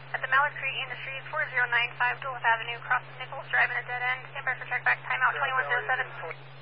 At the Mallard Creek Industries, 4095 Duluth Avenue, crossing Nichols Drive in a dead end. Stand by for check back. Timeout 2107.